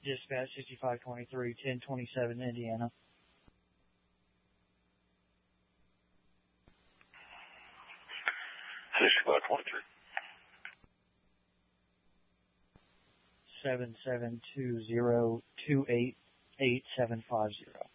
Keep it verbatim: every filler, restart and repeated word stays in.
Dispatch sixty-five twenty-three, ten twenty-seven, Indiana. sixty-five twenty-three. Seven seven two zero two eight eight seven five zero.